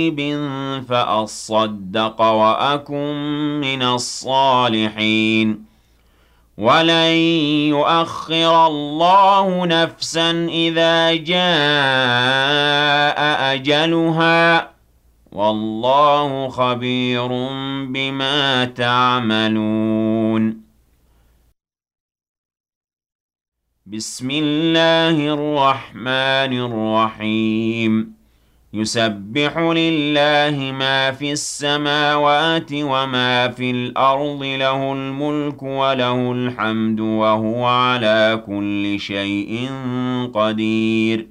فأصدق وأكن من الصالحين ولن يؤخر الله نفسا إذا جاء أجلها والله خبير بما تعملون بسم الله الرحمن الرحيم يسبح لله ما في السماوات وما في الأرض له الملك وله الحمد وهو على كل شيء قدير